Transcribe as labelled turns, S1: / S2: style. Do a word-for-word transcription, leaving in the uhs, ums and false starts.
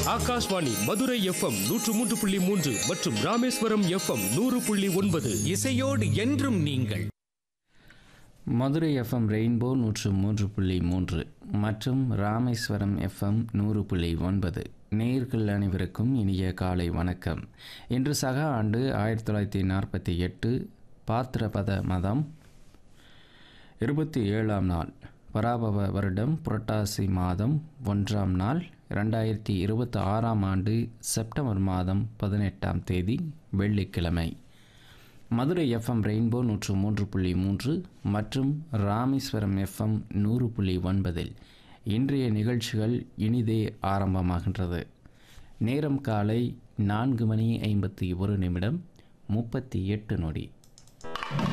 S1: Akashvani Madurai FM நூற்று மூன்று புள்ளி மூன்று மற்றும் ராமேஸ்வரம் எஃப்எம் நூறு புள்ளி ஒன்பது.
S2: இசையோடு என்றும் நீங்கள்.
S3: மதுரை எஃப்எம் ரெயின்போ நூற்று மூன்று புள்ளி மூன்று மற்றும் ராமேஸ்வரம் எஃப்எம் நூறு புள்ளி ஒன்பது. நேயர்கள் அனைவருக்கும் இனிய காலை வணக்கம். இன்று சக ஆண்டு ஆயிரத்தி தொள்ளாயிரத்தி நாற்பத்தி எட்டு பாத்திரபத மதம் இருபத்தி ஏழாம் நாள், பராபவ வருடம் புரட்டாசி மாதம் ஒன்றாம் நாள், ரெண்டாயிரத்தி இருபத்தி ஆறாம் ஆண்டு செப்டம்பர் மாதம் பதினெட்டாம் தேதி வெள்ளிக்கிழமை. மதுரை எஃப்எம் ரெயின்போ நூற்று மூன்று புள்ளி மூன்று மற்றும் ராமேஸ்வரம் எஃப்எம் நூறு புள்ளி ஒன்பதில் இன்றைய நிகழ்ச்சிகள் இனிதே ஆரம்பமாகின்றது. நேரம் காலை நான்கு மணி ஐம்பத்தி ஒரு நிமிடம் முப்பத்தி எட்டு நொடி.